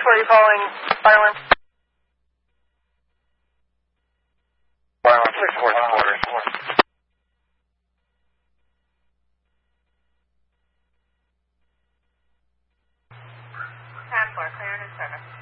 where are you calling fire alarm? Fire alarm 644. 10-4, clear into service.